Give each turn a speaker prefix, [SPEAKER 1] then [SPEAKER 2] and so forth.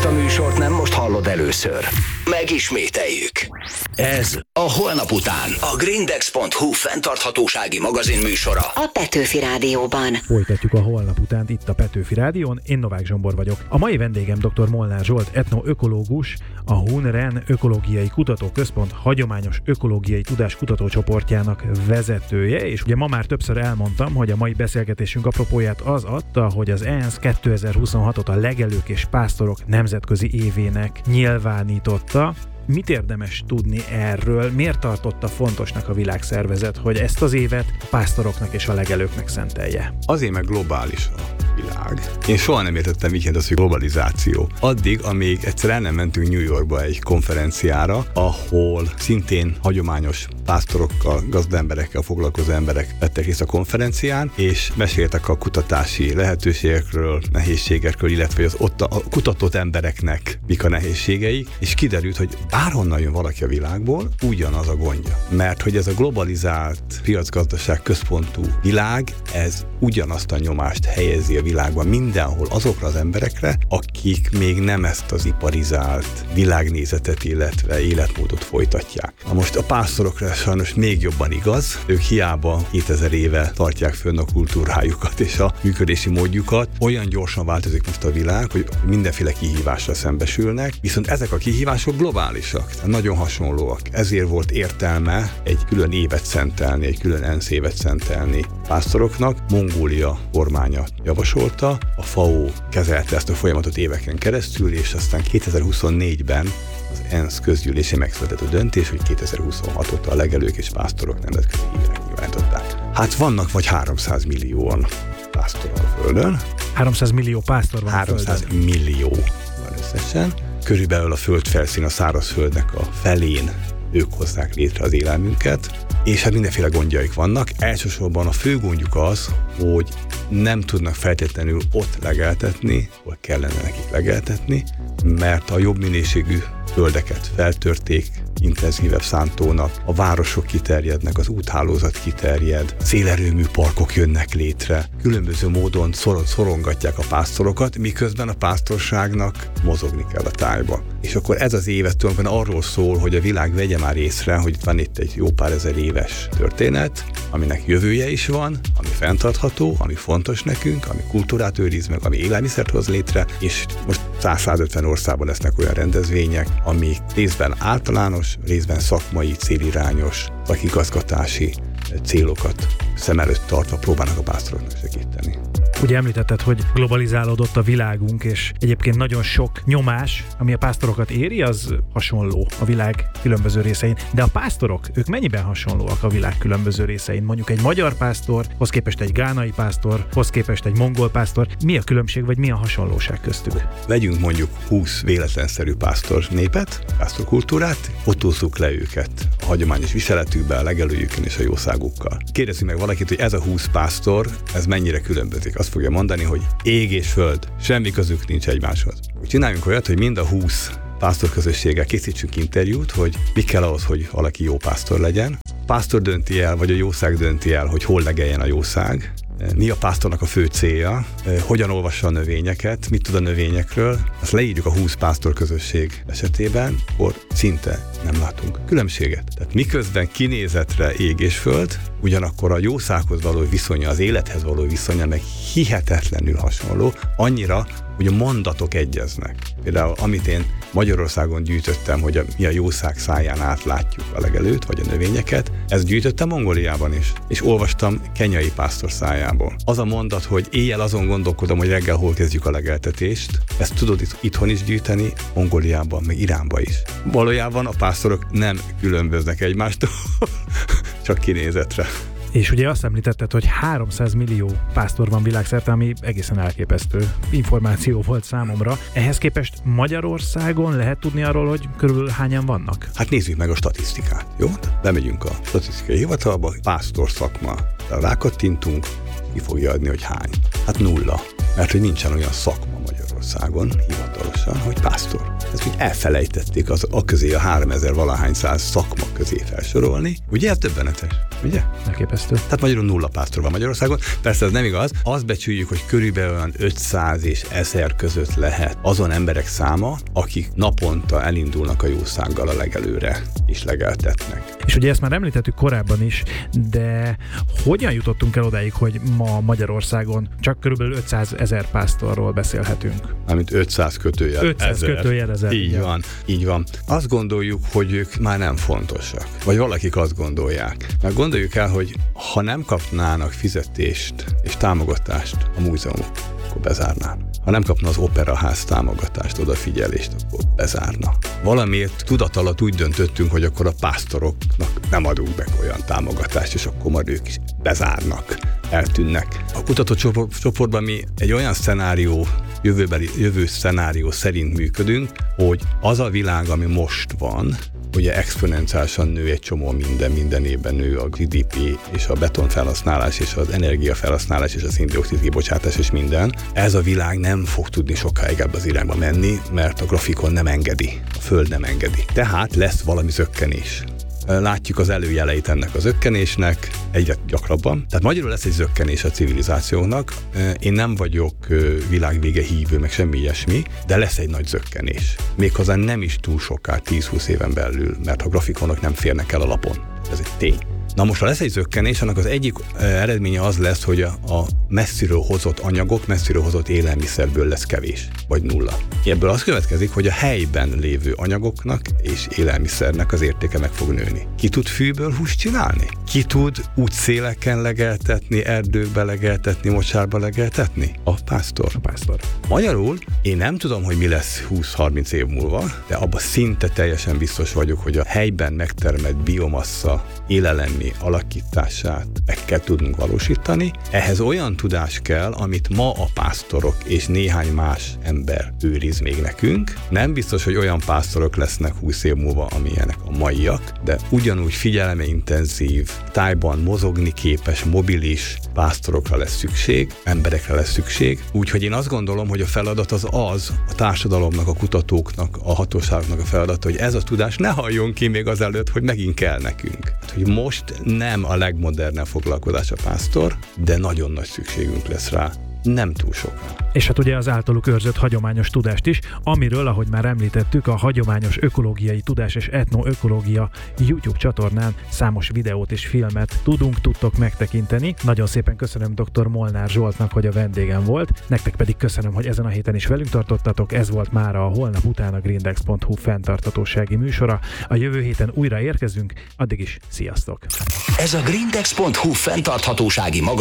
[SPEAKER 1] Ezt a műsort nem most hallod először. Megismételjük. Ez a Holnap után. A Grindex.hu fenntarthatósági magazin műsora.
[SPEAKER 2] A Petőfi Rádióban.
[SPEAKER 3] Folytatjuk a Holnap utánt itt a Petőfi Rádión. Én Novák Zsombor vagyok. A mai vendégem dr. Molnár Zsolt, etnoökológus, a HUNREN Ökológiai Kutatóközpont hagyományos ökológiai tudáskutatócsoportjának vezetője, és ugye ma már többször elmondtam, hogy a mai beszélgetésünk apropóját az adta, hogy az ENSZ 2026-ot a legelők és pásztorok nemzetközi évének nyilvánította. Mit érdemes tudni erről? Miért tartotta fontosnak a világszervezet, hogy ezt az évet a pásztoroknak és a legelőknek szentelje?
[SPEAKER 4] Azért meg globális a világ. Én soha nem értettem, mit jelent az, hogy globalizáció. Addig, amíg egyszer el nem mentünk New Yorkba egy konferenciára, ahol szintén hagyományos pásztorokkal, gazdaemberekkel foglalkozó emberek vettek részt a konferencián, és meséltek a kutatási lehetőségekről, nehézségekről, illetve az ott a kutatott embereknek mik a nehézségei, és kiderült, hogy bárhonnan jön valaki a világból, ugyanaz a gondja. Mert hogy ez a globalizált piacgazdaság központú világ, ez ugyanazt a nyomást helyezi a világban mindenhol azokra az emberekre, akik még nem ezt az iparizált világnézetet, illetve életmódot folytatják. Na most a pásztorokra sajnos még jobban igaz, ők hiába 2000 éve tartják fönn a kultúrájukat és a működési módjukat, olyan gyorsan változik most a világ, hogy mindenféle kihívásra szembesülnek, viszont ezek a kihívások globálisak, tehát nagyon hasonlóak. Ezért volt értelme egy külön évet szentelni, egy külön ENSZ évet szentelni pásztoroknak. Mongólia kormánya javasolta, a FAO kezelte ezt a folyamatot éveken keresztül, és aztán 2024-ben az ENSZ közgyűlésén megszületett a döntés, hogy 2026-ot a legelők és pásztorok nemzetközi évének nyilvánították. Hát vannak vagy 300 millióan pásztor a Földön.
[SPEAKER 3] 300 millió pásztor van
[SPEAKER 4] 300 millió van összesen. Körülbelül a földfelszín, a szárazföldnek a felén ők hozzák létre az élelmünket, és hát mindenféle gondjaik vannak. Elsősorban a fő gondjuk az, hogy nem tudnak feltétlenül ott legeltetni, hol kellene nekik legeltetni, mert a jobb minőségű földeket feltörték, intenzívebb szántónak, a városok kiterjednek, az úthálózat kiterjed, szélerőmű parkok jönnek létre, különböző módon szorongatják a pásztorokat, miközben a pásztorságnak mozogni kell a tájba. És akkor ez az évet tulajdonképpen arról szól, hogy a világ vegye már észre, hogy van itt egy jó pár ezer éves történet, aminek jövője is van, ami fenntartható, ami fontos nekünk, ami kultúrát őriz meg, ami élelmiszert hoz létre, és most 150 országban lesznek olyan rendezvények, amik részben általános, részben szakmai, célirányos, szakigazgatási célokat szem előtt tartva próbálnak a pásztoroknak segíteni.
[SPEAKER 3] Ugye említetted, hogy globalizálódott a világunk, és egyébként nagyon sok nyomás, ami a pásztorokat éri, az hasonló a világ különböző részein. De a pásztorok, ők mennyiben hasonlóak a világ különböző részein? Mondjuk egy magyar pásztorhoz képest egy gánai pásztorhoz képest egy mongol pásztor. Mi a különbség, vagy mi a hasonlóság köztük?
[SPEAKER 4] Vegyünk mondjuk 20 véletlenszerű pásztor népet, pásztorkultúrát, fotózzuk le őket a hagyományos viseletükben, a legelőjükön és a jószágukkal. Kérdezzük meg valakit, hogy ez a 20 pásztor, ez mennyire különbözik. Azt fogja mondani, hogy ég és föld, semmi közük nincs egymáshoz. Csináljunk olyat, hogy mind a 20 pásztorközösséggel készítsünk interjút, hogy mi kell ahhoz, hogy valaki jó pásztor legyen. A pásztor dönti el, vagy a jószág dönti el, hogy hol legeljen a jószág. Mi a pásztornak a fő célja, hogyan olvassa a növényeket, mit tud a növényekről. Azt leírjuk a 20 pásztor közösség esetében, akkor szinte nem látunk különbséget. Tehát miközben kinézetre ég és föld, ugyanakkor a jószághoz való viszonya, az élethez való viszonya meg hihetetlenül hasonló, annyira, hogy a mondatok egyeznek. Például amit én Magyarországon gyűjtöttem, hogy mi a jószág száján átlátjuk a legelőt, vagy a növényeket, ezt gyűjtöttem Mongóliában is, és olvastam kenyai pásztor szájából. Az a mondat, hogy éjjel azon gondolkodom, hogy reggel hol kezdjük a legeltetést, ezt tudod itthon is gyűjteni, Mongóliában, meg Iránban is. Valójában a pásztorok nem különböznek egymástól, csak kinézetre.
[SPEAKER 3] És ugye azt említetted, hogy 300 millió pásztor van világszerte, ami egészen elképesztő információ volt számomra. Ehhez képest Magyarországon lehet tudni arról, hogy körülbelül hányan vannak?
[SPEAKER 4] Hát nézzük meg a statisztikát, jó? Bemegyünk a statisztikai hivatalba, pásztor szakma, rákattintunk, ki fogja adni, hogy hány. Hát 0, mert hogy nincsen olyan szakma Magyarországon. Magyarországon hivatalosan, hogy pásztor. Ezt úgy elfelejtették a közé a 3000 valahány száz szakma közé felsorolni. Ugye ez döbbenetes, ugye?
[SPEAKER 3] Elképesztő.
[SPEAKER 4] Tehát magyarul 0 pásztor van Magyarországon. Persze ez nem igaz. Azt becsüljük, hogy körülbelül olyan 500 és 1000 között lehet azon emberek száma, akik naponta elindulnak a jószággal a legelőre és legeltetnek.
[SPEAKER 3] És ugye ezt már említettük korábban is, de hogyan jutottunk el odáig, hogy ma Magyarországon csak körülbelül 500 000 pásztorról beszélhetünk?
[SPEAKER 4] Mármint 500 kötőjel
[SPEAKER 3] 500 kötőjel 1000.
[SPEAKER 4] Így van. Azt gondoljuk, hogy ők már nem fontosak. Vagy valakik azt gondolják. Mert gondoljuk el, hogy ha nem kapnának fizetést és támogatást a múzeumok, akkor bezárnának. Ha nem kapna az operaház támogatást, odafigyelést, akkor bezárna. Valamiért tudat alatt úgy döntöttünk, hogy akkor a pásztoroknak nem adunk be olyan támogatást, és akkor majd ők is bezárnak, eltűnnek. A kutatócsoportban mi egy olyan jövő szenárió szerint működünk, hogy az a világ, ami most van, ugye exponenciálisan nő egy csomó minden évben nő a GDP, és a betonfelhasználás, és az energiafelhasználás, és a széndioxid kibocsátás, és minden. Ez a világ nem fog tudni sokáig ebbe az irányba menni, mert a grafikon nem engedi, a Föld nem engedi. Tehát lesz valami zökkenés. Látjuk az előjeleit ennek a zökkenésnek egyre gyakrabban. Tehát magyarul lesz egy zökkenés a civilizációnak. Én nem vagyok világvége hívő, meg semmi ilyesmi, de lesz egy nagy zökkenés. Méghozzá nem is túl soká, 10-20 éven belül, mert a grafikonok nem férnek el a lapon. Ez egy tény. Na most, ha lesz egy zökkenés, annak az egyik eredménye az lesz, hogy a messziről hozott anyagok, messziről hozott élelmiszerből lesz kevés, vagy nulla. Ebből az következik, hogy a helyben lévő anyagoknak és élelmiszernek az értéke meg fog nőni. Ki tud fűből húst csinálni? Ki tud útszéleken legeltetni, erdőkbe legeltetni, mocsárba legeltetni? A pásztor. Magyarul én nem tudom, hogy mi lesz 20-30 év múlva, de abban szinte teljesen biztos vagyok, hogy a helyben megtermelt biomassa élelem alakítását meg kell tudnunk valósítani. Ehhez olyan tudás kell, amit ma a pásztorok és néhány más ember őriz még nekünk. Nem biztos, hogy olyan pásztorok lesznek 20 év múlva, amilyenek a maiak, de ugyanúgy figyelemintenzív, tájban mozogni képes, mobilis pásztorokra lesz szükség, emberekre lesz szükség. Úgyhogy én azt gondolom, hogy a feladat az a társadalomnak, a kutatóknak, a hatóságoknak a feladata, hogy ez a tudás ne halljon ki még azelőtt, hogy megint kell nekünk. Hogy most nem a legmodernebb foglalkozás a pásztor, de nagyon nagy szükségünk lesz rá. Nem túl sokan.
[SPEAKER 3] És hát ugye az általuk őrzött hagyományos tudást is, amiről, ahogy már említettük, a Hagyományos Ökológiai Tudás és Etnoökológia YouTube csatornán számos videót és filmet tudtok megtekinteni. Nagyon szépen köszönöm dr. Molnár Zsoltnak, hogy a vendégem volt, nektek pedig köszönöm, hogy ezen a héten is velünk tartottatok. Ez volt már a holnap után a Grindex.hu fenntarthatósági műsora. A jövő héten újra érkezünk, addig is sziasztok!
[SPEAKER 1] Ez a Grindex.hu fenntarthatósági magazin